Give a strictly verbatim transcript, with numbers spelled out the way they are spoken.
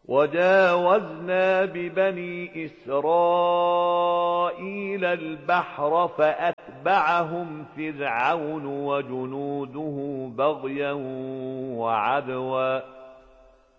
وجاوزنا ببني إسرائيل البحر فأتبعهم فرعون وجنوده بغيا وعدوا